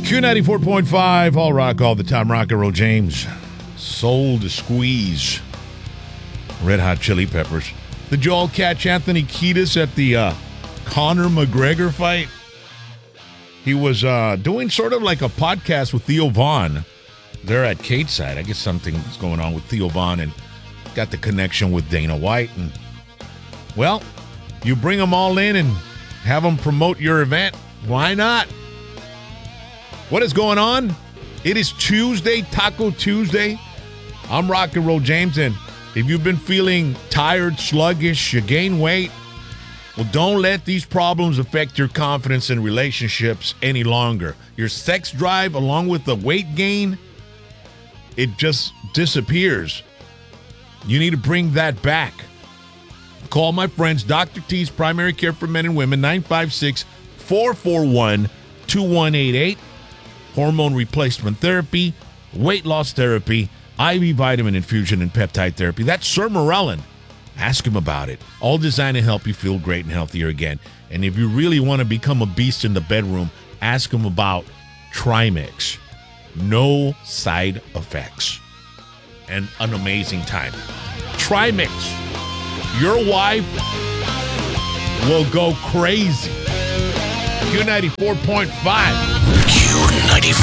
Q94.5, all rock, all the time. Rock and roll, James. Soul to squeeze. Red Hot Chili Peppers. Did you all catch Anthony Kiedis at the Conor McGregor fight? He was doing sort of like a podcast with Theo Vaughn. They're at Cateside. I guess something's going on with Theo Vaughn and got the connection with Dana White. And, well, you bring them all in and have them promote your event. Why not? What is going on? It is Tuesday, Taco Tuesday. I'm Rock and Roll James, and if you've been feeling tired, sluggish, you gain weight, well, don't let these problems affect your confidence in relationships any longer. Your sex drive, along with the weight gain, it just disappears. You need to bring that back. Call my friends, Dr. T's Primary Care for Men and Women, 956-441-2188. Hormone replacement therapy, weight loss therapy, IV vitamin infusion, and peptide therapy. That's Sir Morellin. Ask him about it. All designed to help you feel great and healthier again. And if you really want to become a beast in the bedroom, ask him about Trimix. No side effects. And an amazing time. Trimix. Your wife will go crazy. Q94.5. Q94.